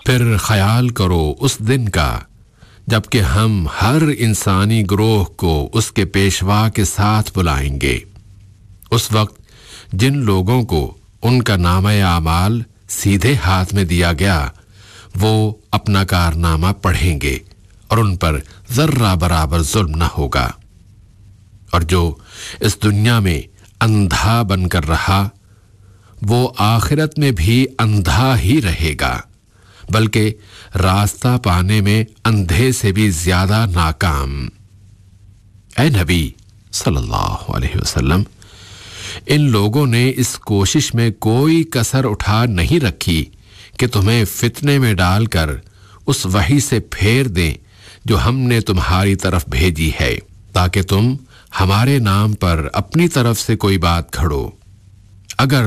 फिर ख्याल करो उस दिन का जबकि हम हर इंसानी ग्रोह को उसके पेशवा के साथ बुलाएंगे। उस वक्त जिन लोगों को उनका नामा आमाल सीधे हाथ में दिया गया वो अपना कारनामा पढ़ेंगे और उन पर जर्रा बराबर जुल्म न होगा। और जो इस दुनिया में अंधा बनकर रहा वो आखिरत में भी अंधा ही रहेगा, बल्कि रास्ता पाने में अंधे से भी ज्यादा नाकाम। ऐ नबी सल्लल्लाहु अलैहि वसल्लम, इन लोगों ने इस कोशिश में कोई कसर उठा नहीं रखी कि तुम्हें फितने में डालकर उस वही से फेर दें जो हमने तुम्हारी तरफ भेजी है, ताकि तुम हमारे नाम पर अपनी तरफ से कोई बात खड़ो। अगर